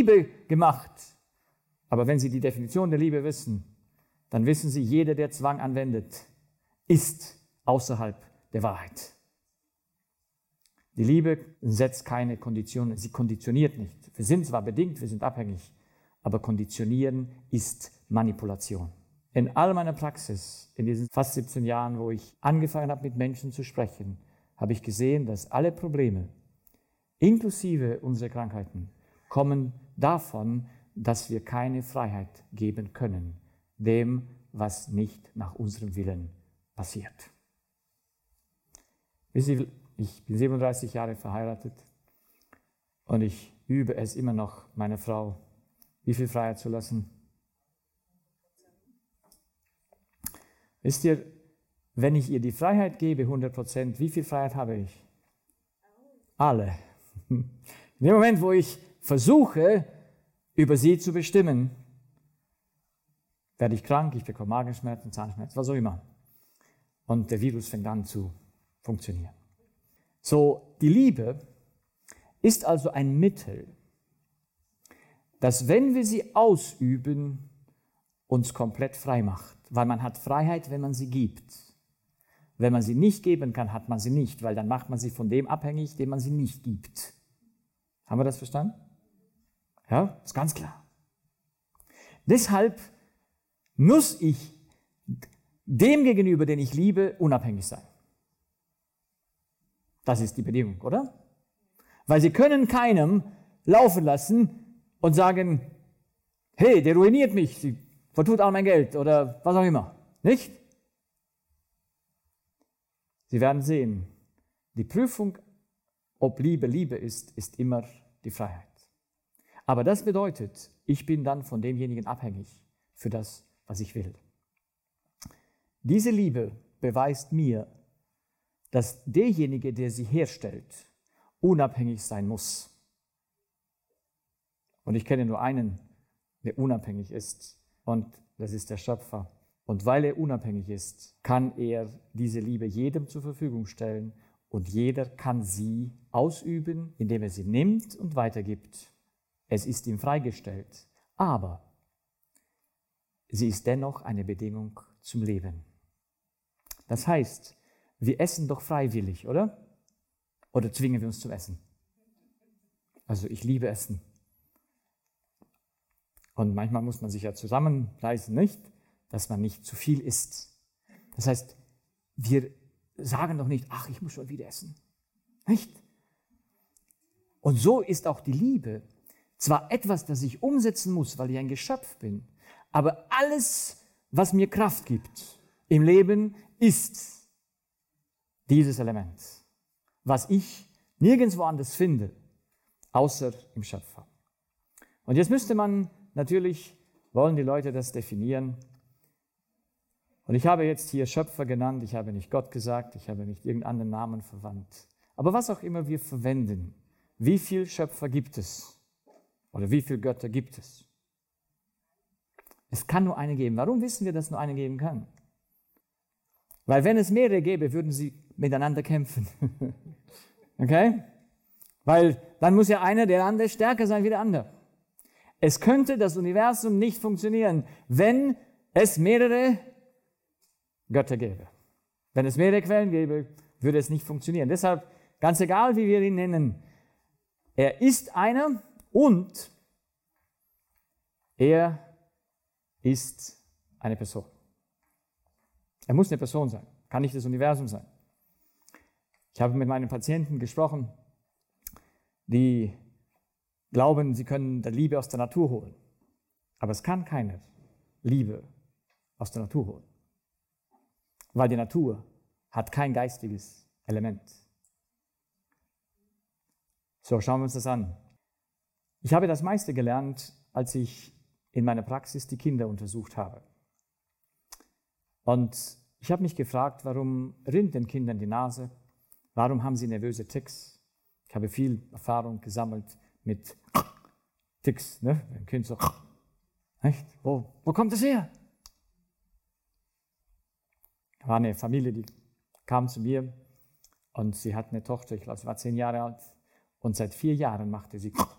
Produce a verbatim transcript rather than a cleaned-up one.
Liebe gemacht. Aber wenn Sie die Definition der Liebe wissen, dann wissen Sie, jeder, der Zwang anwendet, ist außerhalb der Wahrheit. Die Liebe setzt keine Konditionen, sie konditioniert nicht. Wir sind zwar bedingt, wir sind abhängig, aber konditionieren ist Manipulation. In all meiner Praxis, in diesen fast siebzehn Jahren, wo ich angefangen habe, mit Menschen zu sprechen, habe ich gesehen, dass alle Probleme, inklusive unserer Krankheiten, kommen davon, dass wir keine Freiheit geben können, dem, was nicht nach unserem Willen passiert. Wissen Sie, ich bin siebenunddreißig Jahre verheiratet und ich übe es immer noch, meiner Frau wie viel Freiheit zu lassen. Wisst ihr, wenn ich ihr die Freiheit gebe, hundert Prozent, wie viel Freiheit habe ich? Alle. In dem Moment, wo ich versuche, über sie zu bestimmen, werde ich krank, ich bekomme Magenschmerzen, Zahnschmerzen, was auch immer. Und der Virus fängt an zu funktionieren. So, die Liebe ist also ein Mittel, das, wenn wir sie ausüben, uns komplett frei macht. Weil man hat Freiheit, wenn man sie gibt. Wenn man sie nicht geben kann, hat man sie nicht, weil dann macht man sie von dem abhängig, dem man sie nicht gibt. Haben wir das verstanden? Ja, ist ganz klar. Deshalb muss ich dem gegenüber, den ich liebe, unabhängig sein. Das ist die Bedingung, oder? Weil Sie können keinem laufen lassen und sagen, hey, der ruiniert mich, sie vertut all mein Geld oder was auch immer. Nicht? Sie werden sehen, die Prüfung, ob Liebe Liebe ist, ist immer die Freiheit. Aber das bedeutet, ich bin dann von demjenigen abhängig für das, was ich will. Diese Liebe beweist mir, dass derjenige, der sie herstellt, unabhängig sein muss. Und ich kenne nur einen, der unabhängig ist, und das ist der Schöpfer. Und weil er unabhängig ist, kann er diese Liebe jedem zur Verfügung stellen und jeder kann sie ausüben, indem er sie nimmt und weitergibt. Es ist ihm freigestellt, aber sie ist dennoch eine Bedingung zum Leben. Das heißt, wir essen doch freiwillig, oder? Oder zwingen wir uns zum Essen? Also ich liebe Essen. Und manchmal muss man sich ja zusammenreißen, nicht? Dass man nicht zu viel isst. Das heißt, wir sagen doch nicht, ach, ich muss schon wieder essen. Nicht? Und so ist auch die Liebe zwar etwas, das ich umsetzen muss, weil ich ein Geschöpf bin, aber alles, was mir Kraft gibt im Leben, ist dieses Element, was ich nirgendwo anders finde, außer im Schöpfer. Und jetzt müsste man natürlich, wollen die Leute das definieren. Und ich habe jetzt hier Schöpfer genannt, ich habe nicht Gott gesagt, ich habe nicht irgendeinen anderen Namen verwandt. Aber was auch immer wir verwenden, wie viele Schöpfer gibt es? Oder wie viele Götter gibt es? Es kann nur eine geben. Warum wissen wir, dass es nur eine geben kann? Weil wenn es mehrere gäbe, würden sie miteinander kämpfen. Okay? Weil dann muss ja einer, der andere, stärker sein wie der andere. Es könnte das Universum nicht funktionieren, wenn es mehrere Götter gäbe. Wenn es mehrere Quellen gäbe, würde es nicht funktionieren. Deshalb, ganz egal, wie wir ihn nennen, er ist einer und er ist eine Person. Er muss eine Person sein, kann nicht das Universum sein. Ich habe mit meinen Patienten gesprochen, die glauben, sie können die Liebe aus der Natur holen. Aber es kann keine Liebe aus der Natur holen. Weil die Natur hat kein geistiges Element. So, schauen wir uns das an. Ich habe das meiste gelernt, als ich in meiner Praxis die Kinder untersucht habe. Und ich habe mich gefragt, warum rinnt den Kindern die Nase? Warum haben sie nervöse Tics? Ich habe viel Erfahrung gesammelt mit Tics, ne? Ein Kind so, echt? Wo, wo kommt das her? Da war eine Familie, die kam zu mir und sie hat eine Tochter, ich glaube, sie war zehn Jahre alt und seit vier Jahren machte sie